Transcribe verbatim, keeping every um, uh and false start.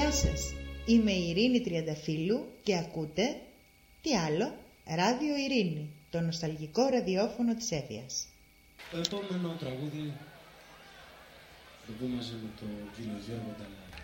Γεια σας, είμαι η Ειρήνη Τριανταφύλλου και ακούτε, τι άλλο, Ράδιο Ειρήνη, το νοσταλγικό ραδιόφωνο της Εύβοιας. Το επόμενο τραγούδι το πούμε μαζί με τον κύριο Γιώργο Νταλάκη.